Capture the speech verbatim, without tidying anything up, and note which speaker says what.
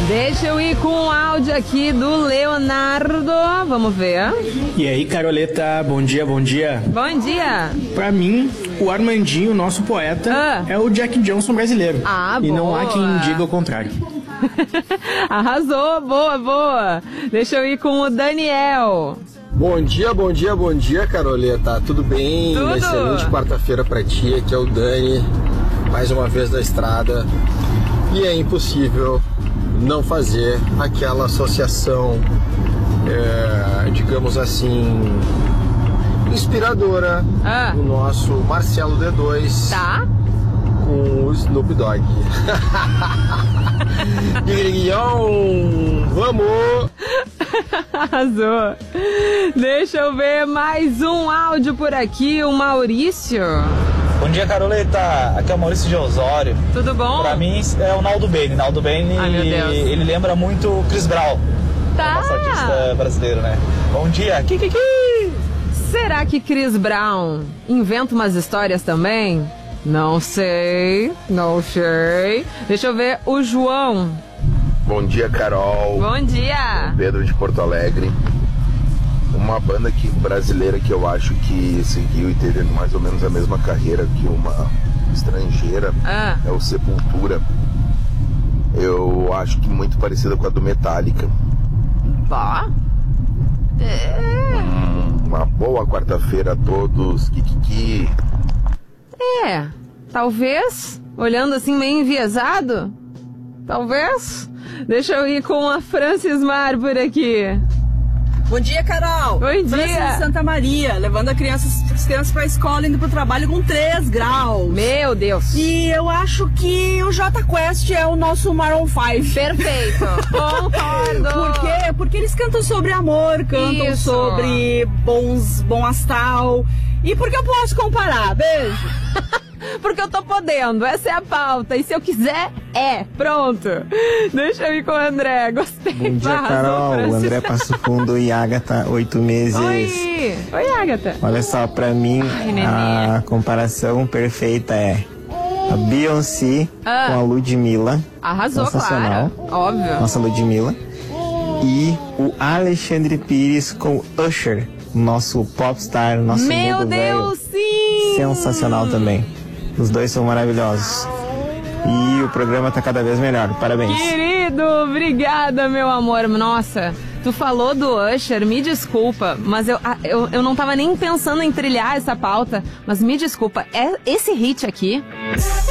Speaker 1: Deixa eu ir com o áudio aqui do Leonardo. Vamos ver.
Speaker 2: E aí, Caroleta, bom dia, bom dia.
Speaker 1: Bom dia.
Speaker 2: Pra mim, o Armandinho, nosso poeta,
Speaker 1: ah.
Speaker 2: é o Jack Johnson brasileiro.
Speaker 1: Ah,
Speaker 2: e
Speaker 1: boa.
Speaker 2: não há quem diga o contrário.
Speaker 1: Arrasou, boa, boa. Deixa eu ir com o Daniel.
Speaker 3: Bom dia, bom dia, bom dia, Caroleta. Tudo bem?
Speaker 1: Tudo.
Speaker 3: Uma excelente quarta-feira pra ti. Aqui é o Dani, mais uma vez da estrada. E é impossível não fazer aquela associação, é, digamos assim, inspiradora
Speaker 1: ah.
Speaker 3: do nosso Marcelo D dois
Speaker 1: tá.
Speaker 3: com o Snoop Dogg. Vamos!
Speaker 1: Arrasou. Deixa eu ver mais um áudio por aqui, o Maurício.
Speaker 4: Bom dia, Caroleta. Aqui é o Maurício de Osório.
Speaker 1: Tudo bom?
Speaker 4: Pra mim é o Naldo Bene. Naldo Bene,
Speaker 1: Ai, meu Deus.
Speaker 4: Ele lembra muito o Chris Brown.
Speaker 1: Tá.
Speaker 4: É nosso artista brasileiro, né? Bom dia. Kikiki.
Speaker 1: Será que Chris Brown inventa umas histórias também? Não sei, não sei. Deixa eu ver o João.
Speaker 5: Bom dia, Carol.
Speaker 1: Bom dia.
Speaker 5: Pedro de Porto Alegre. Uma banda aqui brasileira que eu acho que seguiu e teve mais ou menos a mesma carreira que uma estrangeira
Speaker 1: ah.
Speaker 5: é o Sepultura. Eu acho que muito parecida com a do Metallica.
Speaker 1: Pá. É.
Speaker 5: Hum, uma boa quarta-feira a todos. Kikiki.
Speaker 1: É, talvez, olhando assim meio enviesado, talvez. Deixa eu ir com a Francis Mar por aqui.
Speaker 6: Bom dia, Carol.
Speaker 1: Bom dia.
Speaker 6: Francis de Santa Maria, levando as crianças, as crianças pra escola, indo pro trabalho com três graus.
Speaker 1: Meu Deus.
Speaker 6: E eu acho que o Jota Quest é o nosso Maroon cinco.
Speaker 1: Perfeito. Concordo.
Speaker 6: Por quê? Porque eles cantam sobre amor, cantam
Speaker 1: Isso.
Speaker 6: sobre bons, bom astral. E porque eu posso comparar, beijo.
Speaker 1: Porque eu tô podendo, essa é a pauta. E se eu quiser, é. Pronto. Deixa eu ir com o André. Gostei.
Speaker 7: Bom dia,
Speaker 1: Arrasou,
Speaker 7: Carol.
Speaker 1: Francis.
Speaker 7: O André Passo Fundo e Agatha, oito meses.
Speaker 1: Oi. Oi, Agatha.
Speaker 7: Olha só, pra mim,
Speaker 1: Ai,
Speaker 7: a comparação perfeita é a Beyoncé
Speaker 1: ah.
Speaker 7: com a Ludmilla.
Speaker 1: Arrasou,
Speaker 7: sensacional.
Speaker 1: claro. Óbvio.
Speaker 7: Nossa Ludmilla. E o Alexandre Pires com Usher, nosso popstar, nosso
Speaker 1: Meu
Speaker 7: mundo
Speaker 1: Deus,
Speaker 7: velho.
Speaker 1: sim!
Speaker 7: Sensacional também. Os dois são maravilhosos. E o programa tá cada vez melhor. Parabéns.
Speaker 1: Querido, obrigada, meu amor. Nossa, tu falou do Usher, me desculpa, mas eu, eu, eu não tava nem pensando em trilhar essa pauta, mas me desculpa, é esse hit aqui...